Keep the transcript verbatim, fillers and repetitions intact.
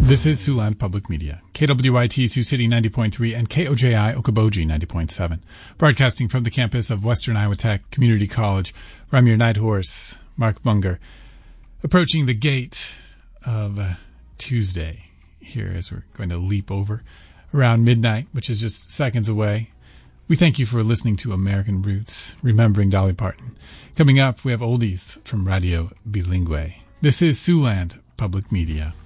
This is Siouxland Public Media, K W I T Sioux City ninety point three and K O J I Okoboji ninety point seven, broadcasting from the campus of Western Iowa Tech Community College. I'm your night horse, Mark Munger, approaching the gate of uh, Tuesday here as we're going to leap over around midnight, which is just seconds away. We thank you for listening to American Roots, remembering Dolly Parton. Coming up, we have oldies from Radio Bilingue. This is Siouxland Public Media.